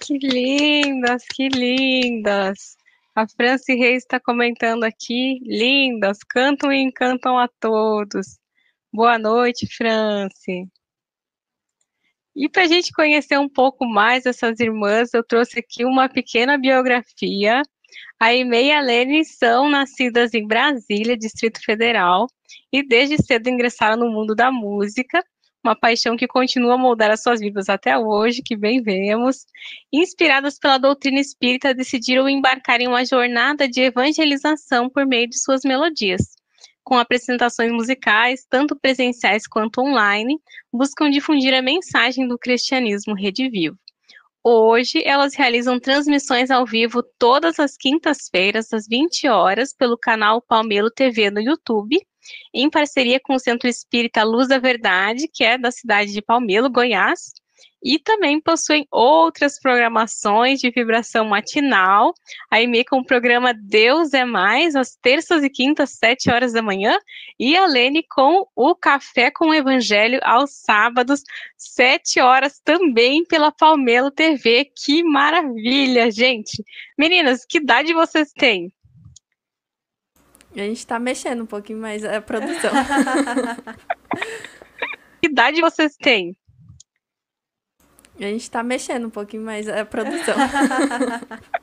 Que lindas, que lindas. A Franci Reis está comentando aqui, lindas, cantam e encantam a todos. Boa noite, Franci. E para a gente conhecer um pouco mais essas irmãs, eu trouxe aqui uma pequena biografia. A Aimee e a Lene são nascidas em Brasília, Distrito Federal, e desde cedo ingressaram no mundo da música, uma paixão que continua a moldar as suas vidas até hoje, que bem vemos. Inspiradas pela doutrina espírita, decidiram embarcar em uma jornada de evangelização por meio de suas melodias. Com apresentações musicais, tanto presenciais quanto online, buscam difundir a mensagem do cristianismo redivivo. Hoje, elas realizam transmissões ao vivo todas as quintas-feiras, às 20 horas, pelo canal Palmelo TV no YouTube, em parceria com o Centro Espírita Luz da Verdade, que é da cidade de Palmelo, Goiás, e também possuem outras programações de vibração matinal, a Aimee com o programa Deus é Mais, às terças e quintas, 7 horas da manhã, e a Lene com o Café com o Evangelho, aos sábados, 7 horas também pela Palmelo TV. Que maravilha, gente! Meninas, que idade vocês têm? A gente tá mexendo um pouquinho mais a produção. Que idade vocês têm? A gente tá mexendo um pouquinho mais a produção.